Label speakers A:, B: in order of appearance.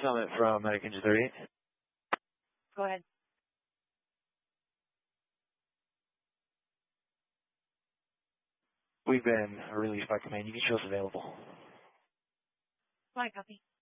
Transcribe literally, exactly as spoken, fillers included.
A: Summit from Medic Engine thirty-eight.
B: Go ahead.
A: We've been released by command. You can show us available.
B: Flight copy.